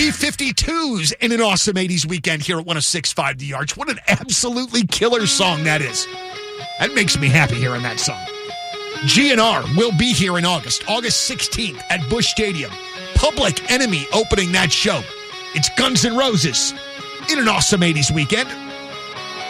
B-52s in an awesome 80s weekend here at 106.5 The Arch. What an absolutely killer song that is. That makes me happy hearing that song. GNR will be here in August 16th at Busch Stadium. Public Enemy opening that show. It's Guns N' Roses in an awesome 80s weekend.